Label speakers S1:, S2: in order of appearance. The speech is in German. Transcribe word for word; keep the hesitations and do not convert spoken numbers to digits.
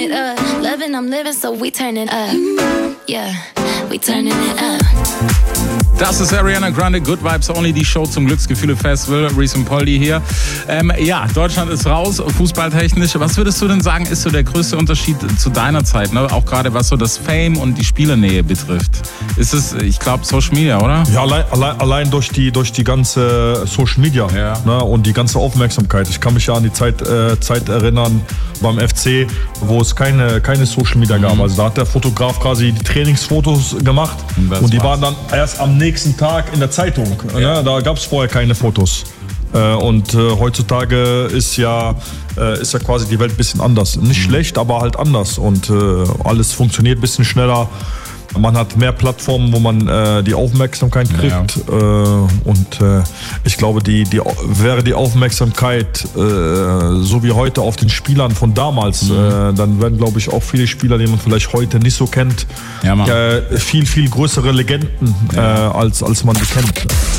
S1: it up. Loving, I'm living, so we turn it up. Yeah, we turning it up.
S2: Das ist Ariana Grande, Good Vibes Only, die Show zum Glücksgefühle-Festival. Reese und Poldi hier. Ähm, ja, Deutschland ist raus, fußballtechnisch. Was würdest du denn sagen, ist so der größte Unterschied zu deiner Zeit? Ne? Auch gerade was so das Fame und die Spielernähe betrifft. Ist es, ich glaube, Social Media, oder?
S3: Ja, allein, allein, allein durch, die, durch die ganze Social Media, ja. Ne? Und die ganze Aufmerksamkeit. Ich kann mich ja an die Zeit, äh, Zeit erinnern beim F C, wo es keine, keine Social Media gab. Mhm. Also da hat der Fotograf quasi die Trainingsfotos gemacht und, und die war's. waren dann erst am nächsten Tag in der Zeitung. Ja. Ne? Da gab es vorher keine Fotos. Äh, und äh, heutzutage ist ja, äh, ist ja quasi die Welt ein bisschen anders. Nicht mhm. schlecht, aber halt anders. Und äh, alles funktioniert ein bisschen schneller. Man hat mehr Plattformen, wo man äh, die Aufmerksamkeit kriegt. Ja. Äh, und äh, ich glaube, die, die, wäre die Aufmerksamkeit äh, so wie heute auf den Spielern von damals, mhm. äh, dann werden, glaube ich, auch viele Spieler, die man vielleicht heute nicht so kennt, ja, äh, viel, viel größere Legenden, ja. äh, als, als man die kennt.